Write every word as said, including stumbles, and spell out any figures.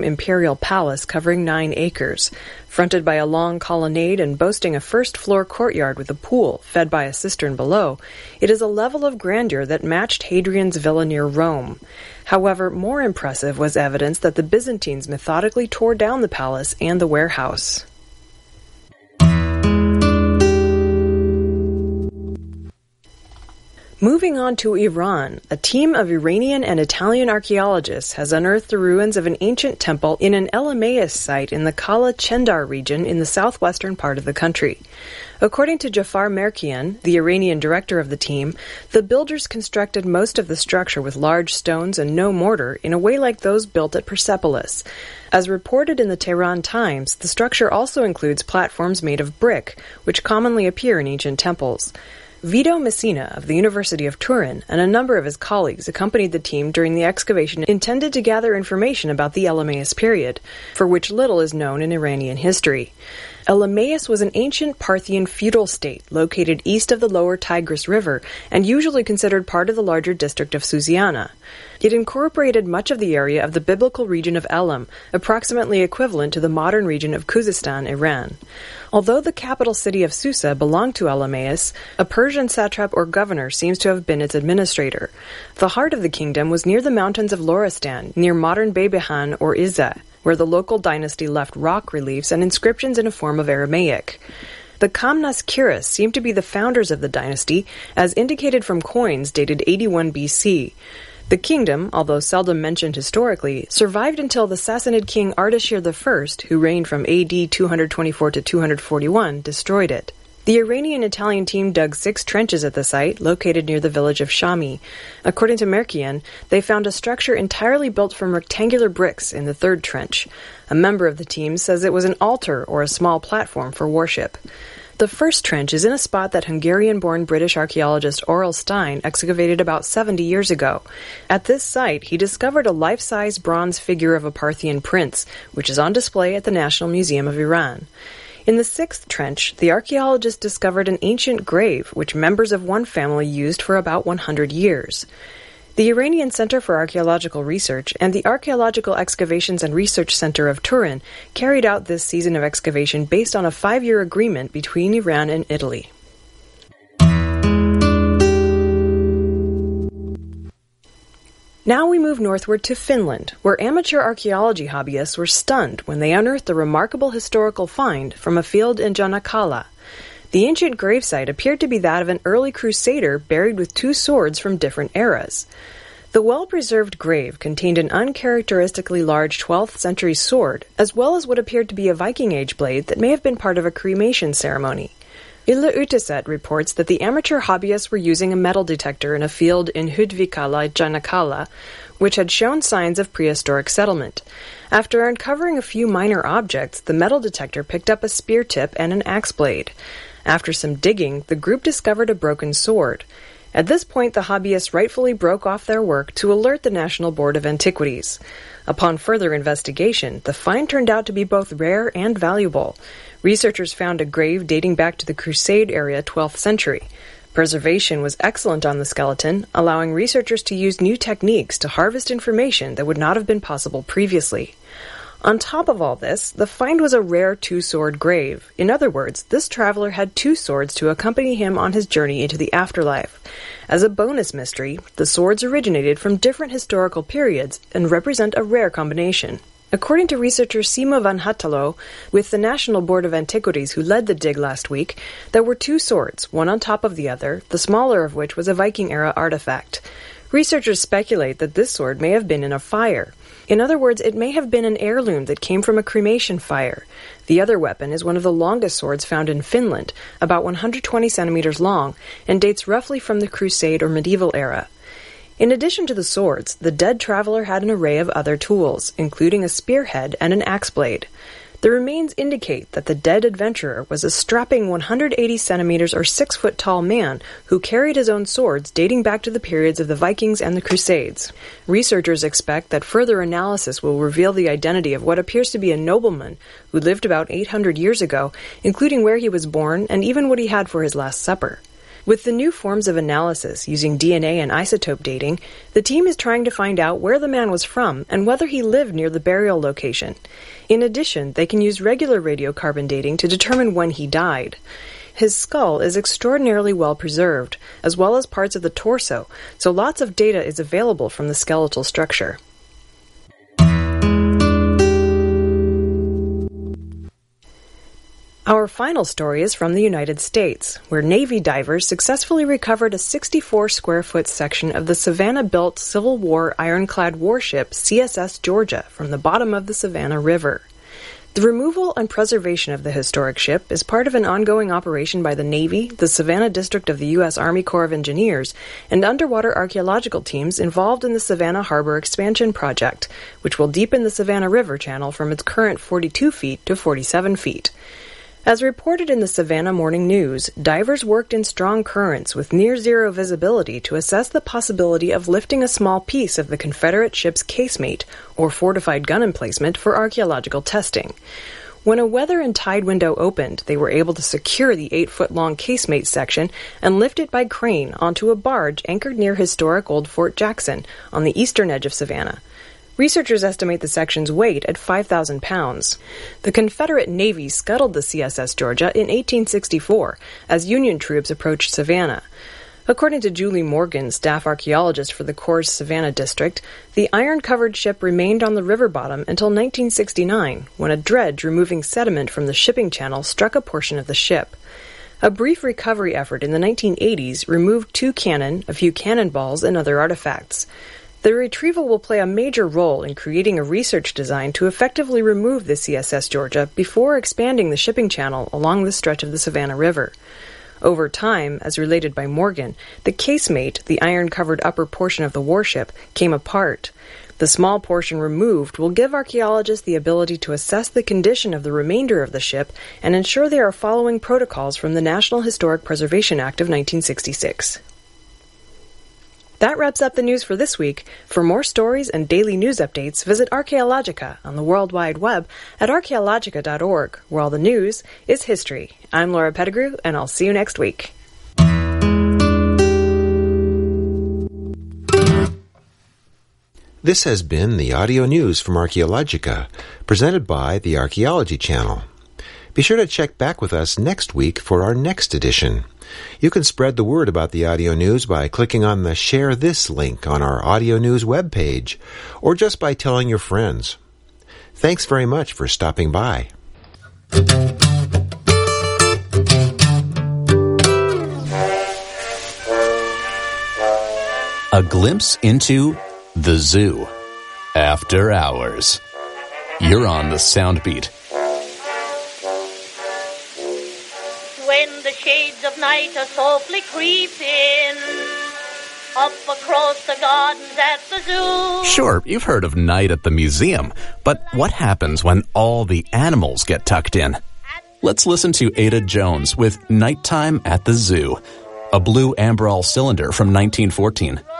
imperial palace covering nine acres. Fronted by a long colonnade and boasting a first-floor courtyard with a pool fed by a cistern below, it is a level of grandeur that matched Hadrian's villa near Rome. However, more impressive was evidence that the Byzantines methodically tore down the palace and the warehouse. Moving on to Iran, a team of Iranian and Italian archaeologists has unearthed the ruins of an ancient temple in an Elameus site in the Kala Chendar region in the southwestern part of the country. According to Jafar Merkian, the Iranian director of the team, the builders constructed most of the structure with large stones and no mortar in a way like those built at Persepolis. As reported in the Tehran Times, the structure also includes platforms made of brick, which commonly appear in ancient temples. Vito Messina of the University of Turin and a number of his colleagues accompanied the team during the excavation intended to gather information about the Elameus period, for which little is known in Iranian history. Elameus was an ancient Parthian feudal state located east of the lower Tigris River and usually considered part of the larger district of Susiana. It incorporated much of the area of the biblical region of Elam, approximately equivalent to the modern region of Khuzestan, Iran. Although the capital city of Susa belonged to Elameus, a Persian satrap or governor seems to have been its administrator. The heart of the kingdom was near the mountains of Loristan, near modern Bebehan or Izza, where the local dynasty left rock reliefs and inscriptions in a form of Aramaic. The Kamnas Kiras seem to be the founders of the dynasty, as indicated from coins dated eighty-one B C. The kingdom, although seldom mentioned historically, survived until the Sassanid king Ardashir the First, who reigned from A D two twenty-four to two forty-one, destroyed it. The Iranian-Italian team dug six trenches at the site, located near the village of Shami. According to Merkian, they found a structure entirely built from rectangular bricks in the third trench. A member of the team says it was an altar or a small platform for worship. The first trench is in a spot that Hungarian-born British archaeologist Aurel Stein excavated about seventy years ago. At this site, he discovered a life-size bronze figure of a Parthian prince, which is on display at the National Museum of Iran. In the sixth trench, the archaeologist discovered an ancient grave, which members of one family used for about one hundred years. The Iranian Center for Archaeological Research and the Archaeological Excavations and Research Center of Turin carried out this season of excavation based on a five-year agreement between Iran and Italy. Now we move northward to Finland, where amateur archaeology hobbyists were stunned when they unearthed a remarkable historical find from a field in Janakala. The ancient gravesite appeared to be that of an early crusader buried with two swords from different eras. The well-preserved grave contained an uncharacteristically large twelfth century sword, as well as what appeared to be a Viking Age blade that may have been part of a cremation ceremony. Yle Uteset reports that the amateur hobbyists were using a metal detector in a field in Hudvikala, Janakala, which had shown signs of prehistoric settlement. After uncovering a few minor objects, the metal detector picked up a spear tip and an axe blade. After some digging, the group discovered a broken sword. At this point, the hobbyists rightfully broke off their work to alert the National Board of Antiquities. Upon further investigation, the find turned out to be both rare and valuable. Researchers found a grave dating back to the Crusade era twelfth century. Preservation was excellent on the skeleton, allowing researchers to use new techniques to harvest information that would not have been possible previously. On top of all this, the find was a rare two-sword grave. In other words, this traveler had two swords to accompany him on his journey into the afterlife. As a bonus mystery, the swords originated from different historical periods and represent a rare combination. According to researcher Simo van Hattalo, with the National Board of Antiquities who led the dig last week, there were two swords, one on top of the other, the smaller of which was a Viking-era artifact. Researchers speculate that this sword may have been in a fire. In other words, it may have been an heirloom that came from a cremation fire. The other weapon is one of the longest swords found in Finland, about one hundred twenty centimeters long, and dates roughly from the Crusade or medieval era. In addition to the swords, the dead traveler had an array of other tools, including a spearhead and an axe blade. The remains indicate that the dead adventurer was a strapping one hundred eighty centimeters or six foot tall man who carried his own swords dating back to the periods of the Vikings and the Crusades. Researchers expect that further analysis will reveal the identity of what appears to be a nobleman who lived about eight hundred years ago, including where he was born and even what he had for his last supper. With the new forms of analysis using D N A and isotope dating, the team is trying to find out where the man was from and whether he lived near the burial location. In addition, they can use regular radiocarbon dating to determine when he died. His skull is extraordinarily well preserved, as well as parts of the torso, so lots of data is available from the skeletal structure. Our final story is from the United States, where Navy divers successfully recovered a sixty-four square foot section of the Savannah-built Civil War ironclad warship C S S Georgia from the bottom of the Savannah River. The removal and preservation of the historic ship is part of an ongoing operation by the Navy, the Savannah District of the U S Army Corps of Engineers, and underwater archaeological teams involved in the Savannah Harbor Expansion Project, which will deepen the Savannah River channel from its current forty-two feet to forty-seven feet. As reported in the Savannah Morning News, divers worked in strong currents with near-zero visibility to assess the possibility of lifting a small piece of the Confederate ship's casemate, or fortified gun emplacement, for archaeological testing. When a weather and tide window opened, they were able to secure the eight-foot-long casemate section and lift it by crane onto a barge anchored near historic Old Fort Jackson on the eastern edge of Savannah. Researchers estimate the section's weight at five thousand pounds. The Confederate Navy scuttled the C S S Georgia in eighteen sixty-four as Union troops approached Savannah. According to Julie Morgan, staff archaeologist for the Corps' Savannah District, the iron-covered ship remained on the river bottom until nineteen sixty-nine, when a dredge removing sediment from the shipping channel struck a portion of the ship. A brief recovery effort in the nineteen eighties removed two cannon, a few cannonballs, and other artifacts. The retrieval will play a major role in creating a research design to effectively remove the C S S Georgia before expanding the shipping channel along the stretch of the Savannah River. Over time, as related by Morgan, the casemate, the iron-covered upper portion of the warship, came apart. The small portion removed will give archaeologists the ability to assess the condition of the remainder of the ship and ensure they are following protocols from the National Historic Preservation Act of nineteen sixty-six. That wraps up the news for this week. For more stories and daily news updates, visit Archaeologica on the World Wide Web at archaeologica dot org, where all the news is history. I'm Laura Pettigrew, and I'll see you next week. This has been the audio news from Archaeologica, presented by the Archaeology Channel. Be sure to check back with us next week for our next edition. You can spread the word about the audio news by clicking on the Share This link on our audio news webpage, or just by telling your friends. Thanks very much for stopping by. A glimpse into the zoo. After hours. You're on the Soundbeat. When the shades of night are softly creeping up across the gardens at the zoo. Sure, you've heard of night at the museum, but what happens when all the animals get tucked in? Let's listen to Ada Jones with Nighttime at the Zoo, a blue Amberol cylinder from nineteen fourteen.